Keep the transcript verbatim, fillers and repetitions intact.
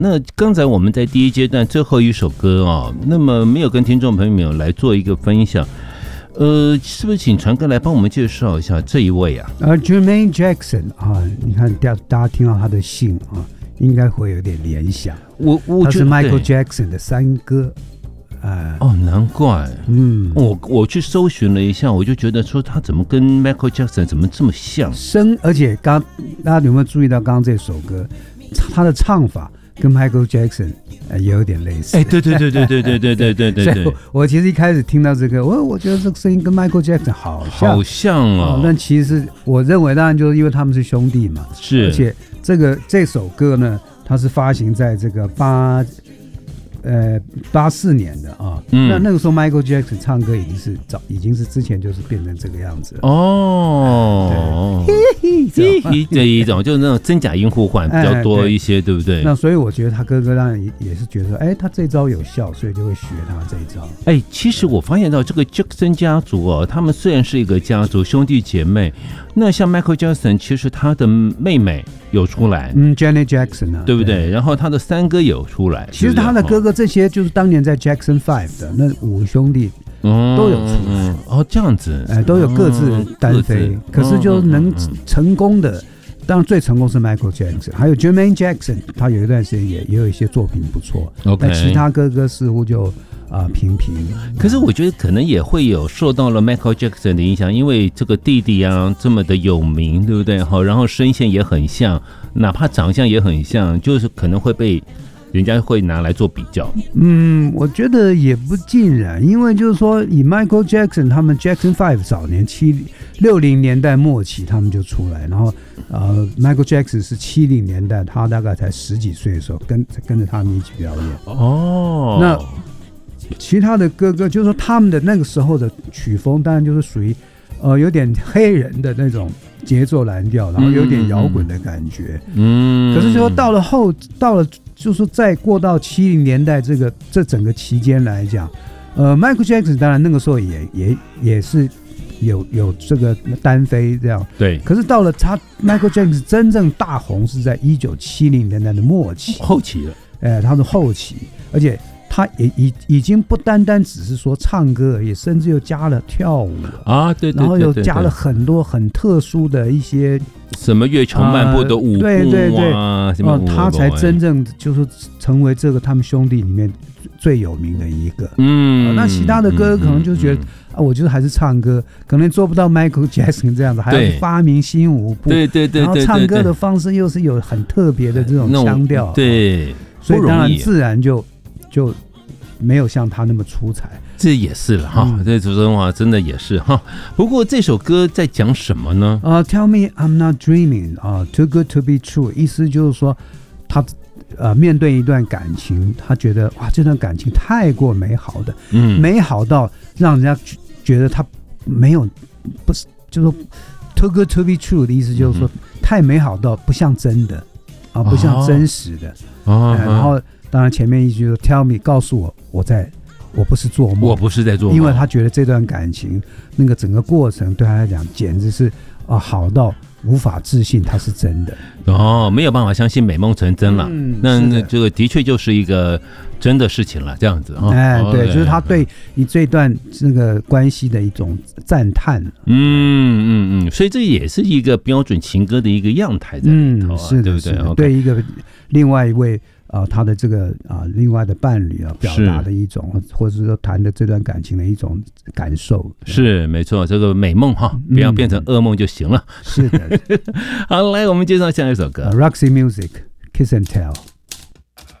那刚才我们在第一阶段最后一首歌哦，那么没有跟听众朋友来做一个分享，呃，是不是请传哥来帮我们介绍一下这一位啊？ 呃 ，Jermaine Jackson 啊，你看大大家听到他的姓啊，应该会有点联想。 我我他是 Michael Jackson 的三哥。 呃、哦，难怪，嗯，我我去搜寻了一下，我就觉得说他怎么跟 Michael Jackson 怎么这么像？ 声，而且刚大家有没有注意到刚刚这首歌，他的唱法跟 Michael Jackson 呃也有点类似。 哎，对对对对对对对对对对对。 我, 我其实一开始听到这个，我我觉得这个声音跟 Michael Jackson 好像， 好像哦。 但其实我认为，当然就是因为他们是兄弟嘛， 是。 而且这个这首歌呢，它是发行在这个八。呃，八四年的啊，嗯、那那个时候 Michael Jackson 唱歌已经是早，已经是之前就是变成这个样子了哦。对，这一种就是那种真假音互换比较多一些，哎、对, 对不对？ 那所以我觉得他哥哥当然也也是觉得，哎，他这招有效，所以就会学他这一招。 哎，其实我发现到这个 Jackson 家族哦，他们虽然是一个家族，兄弟姐妹，那像 Michael Jackson， 其实他的妹妹有出来， 嗯 ，Janet Jackson 啊， 对不对？对，然后他的三哥有出来， 其实他的哥哥这些就是当年在 Jackson Five 的那五兄弟都有出来， 嗯、哦，这样子， 哎，都有各自单飞，嗯、可是就能成功的，当然最成功是 Michael Jackson， 还有 Jermaine Jackson， 他有一段时间也也有一些作品不错，但其他哥哥似乎就。啊，平平。 可是我觉得可能也会有受到了 Michael Jackson 的影响，因为这个弟弟啊这么的有名，对不对？好，然后声线也很像，哪怕长相也很像，就是可能会被人家会拿来做比较。 嗯，我觉得也不尽然，因为就是说，以 Michael Jackson 他们 Jackson Five 早年七六零年代末期他们就出来，然后呃 Michael Jackson 是七零年代，他大概才十几岁的时候跟跟着他们一起表演。 哦， 那。其他的哥哥就是说他们的那个时候的曲风当然就是属于呃有点黑人的那种节奏蓝调，然后有点摇滚的感觉，嗯，可是说到了后到了就是说再过到七零年代这个这整个期间来讲，呃 Michael Jackson 当然那个时候也也也是有有这个单飞这样， 对， 可是到了他 Michael Jackson 真正大红是在一九七零年代的末期后期了， 哎，他是后期，而且他也已已经不单单只是说唱歌而已，甚至又加了跳舞啊，对对对对对， 然后又加了很多很特殊的一些什么月球漫步的舞步啊， 对对对， 什么舞步啊， 他才真正就是成为这个他们兄弟里面最有名的一个。嗯，啊、那其他的歌可能就觉得、嗯嗯、啊，我就是还是唱歌，可能做不到 Michael Jackson 这样子，还要发明新舞步， 对对 对, 对, 对, 对, 对， 然后唱歌的方式又是有很特别的这种腔调， 对， 所以当然自然就。就没有像他那么出彩， 这也是了哈。这说真话，真的也是哈。不过这首歌在讲什么呢？ 啊、uh, ，Tell me I'm not dreaming 啊、uh, ，Too good to be true， 意思就是说他呃面对一段感情，他觉得哇这段感情太过美好的，嗯，美好到让人家觉得他没有不是，就是说 Too good to be true 的意思就是说、嗯、太美好到不像真的啊，不像真实的，哦呃、然后。当然，前面一句说 "Tell me"， 告诉我，我在，我不是做梦， 我不是在做梦， 因为他觉得这段感情那个整个过程对他来讲，简直是啊好到无法置信，它是真的哦，没有办法相信美梦成真了。嗯，那这个的确就是一个真的事情了，这样子啊。 哎，对，就是他对你这段这个关系的一种赞叹。 嗯嗯嗯，所以这也是一个标准情歌的一个样态在里头、啊， 嗯，是的， 对不对？ 是对一个另外一位。啊、呃，他的这个啊、呃，另外的伴侣啊，表达的一种，或者是说谈的这段感情的一种感受， 是没错。这个美梦哈，不要变成噩梦就行了。 嗯、是的。 好，来，我们介绍下一首歌、 uh, ，Roxy Music，Kiss and Tell。